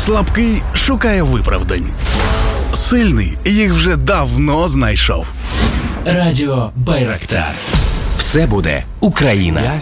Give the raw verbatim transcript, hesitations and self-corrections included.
Слабкий шукає виправдань. Сильний їх вже давно знайшов. Радіо Байрактар. Все буде Україна.